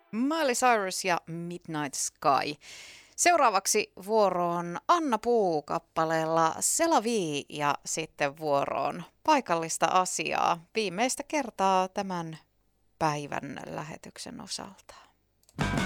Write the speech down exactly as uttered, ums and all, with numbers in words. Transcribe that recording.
Miley Cyrus ja Midnight Sky. Seuraavaksi vuoroon Anna Puu kappaleella C'est la vie ja sitten vuoroon paikallista asiaa viimeistä kertaa tämän päivän lähetyksen osalta.